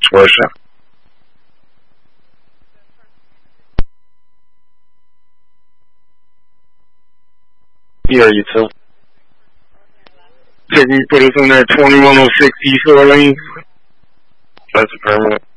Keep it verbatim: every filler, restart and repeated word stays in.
worship. Yeah, you too. Did we put us in that twenty-one oh six East Orleans? That's a permit.